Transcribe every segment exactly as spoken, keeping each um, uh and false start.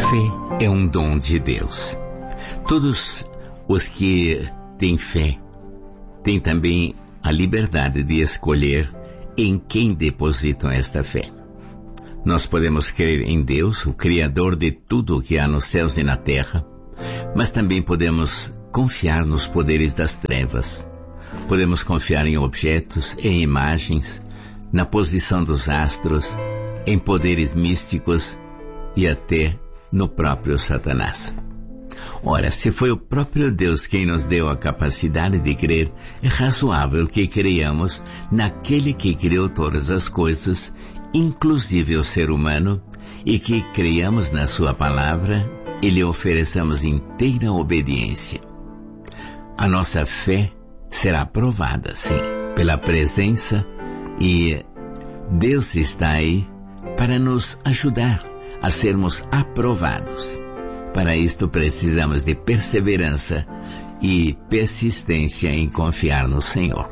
fé é um dom de Deus. Todos os que têm fé têm também a liberdade de escolher em quem depositam esta fé. Nós podemos crer em Deus, o Criador de tudo o que há nos céus e na terra, mas também podemos confiar nos poderes das trevas. Podemos confiar em objetos, em imagens, na posição dos astros, em poderes místicos e até no próprio Satanás. Ora, se foi o próprio Deus quem nos deu a capacidade de crer, é razoável que creiamos naquele que criou todas as coisas, inclusive o ser humano, e que creiamos na sua palavra e lhe ofereçamos inteira obediência. A nossa fé será provada, sim, pela presença, e Deus está aí para nos ajudar a sermos aprovados. Para isto precisamos de perseverança e persistência em confiar no Senhor.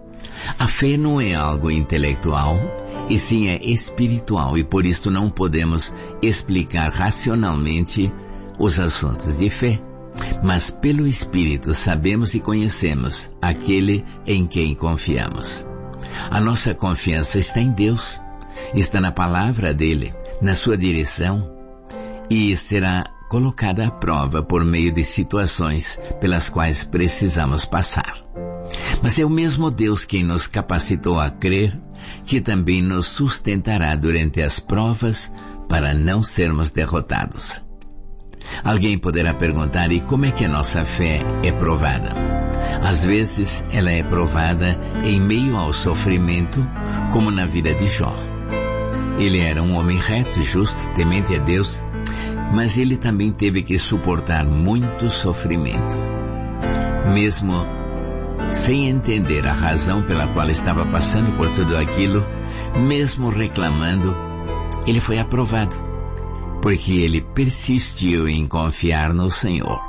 A fé não é algo intelectual, e sim é espiritual, e por isso não podemos explicar racionalmente os assuntos de fé. Mas pelo Espírito sabemos e conhecemos aquele em quem confiamos. A nossa confiança está em Deus, está na palavra dele, na sua direção, e será colocada à prova por meio de situações pelas quais precisamos passar. Mas é o mesmo Deus quem nos capacitou a crer, que também nos sustentará durante as provas para não sermos derrotados. Alguém poderá perguntar, e como é que a nossa fé é provada? Às vezes ela é provada em meio ao sofrimento, como na vida de Jó. Ele era um homem reto, justo, temente a Deus, mas ele também teve que suportar muito sofrimento. Mesmo sem entender a razão pela qual estava passando por tudo aquilo, mesmo reclamando, ele foi aprovado, porque ele persistiu em confiar no Senhor.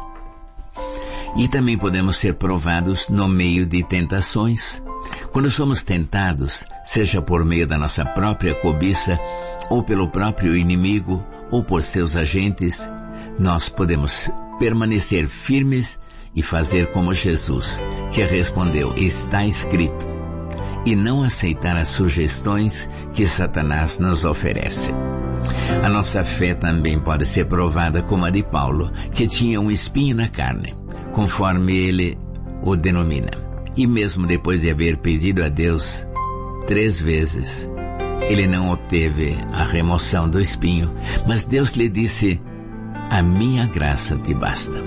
E também podemos ser provados no meio de tentações. Quando somos tentados, seja por meio da nossa própria cobiça, ou pelo próprio inimigo, ou por seus agentes, nós podemos permanecer firmes e fazer como Jesus, que respondeu, está escrito, e não aceitar as sugestões que Satanás nos oferece. A nossa fé também pode ser provada como a de Paulo, que tinha um espinho na carne, conforme ele o denomina. E mesmo depois de haver pedido a Deus três vezes, ele não obteve a remoção do espinho, mas Deus lhe disse, a minha graça te basta.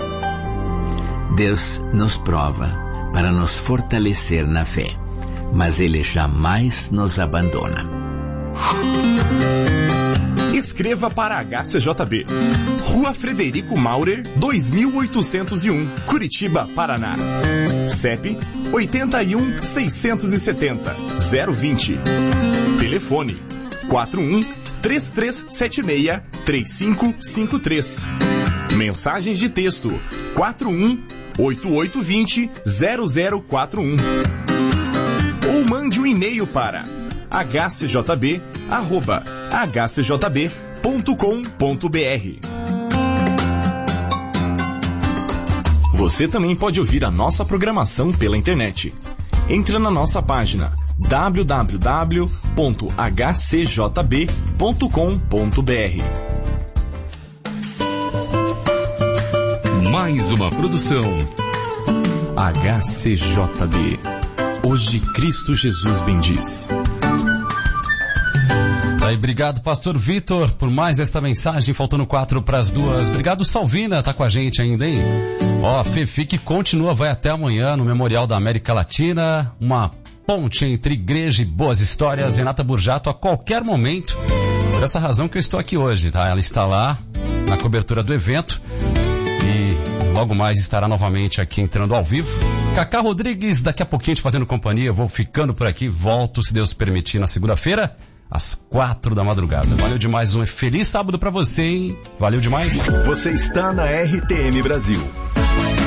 Deus nos prova para nos fortalecer na fé, mas Ele jamais nos abandona. Escreva para H C J B, Rua Frederico Maurer, dois mil oitocentos e um, Curitiba, Paraná. C E P oito um, seis sete zero, zero vinte. Telefone quatro um, três três sete seis, três cinco cinco três. Mensagens de texto quatro um, oito oito dois zero, zero zero quatro um. Ou mande um e-mail para h c j b arroba h c j b ponto com ponto b r. Você também pode ouvir a nossa programação pela internet. Entre na nossa página w w w ponto h c j b ponto com ponto b r. Mais uma produção H C J B. Hoje Cristo Jesus bendiz. Aí, obrigado, pastor Vitor, por mais esta mensagem, faltando quatro para as duas. Obrigado, Salvina, tá com a gente ainda, hein? Ó, a FEFIC continua, vai até amanhã no Memorial da América Latina, uma ponte entre igreja e boas histórias. Renata Burjato, a qualquer momento, por essa razão que eu estou aqui hoje, tá? Ela está lá na cobertura do evento e logo mais estará novamente aqui entrando ao vivo. Cacá Rodrigues, daqui a pouquinho te fazendo companhia, eu vou ficando por aqui, volto, se Deus permitir, na segunda-feira, às quatro da madrugada. Valeu demais, um feliz sábado pra você, hein? Valeu demais. Você está na R T M Brasil.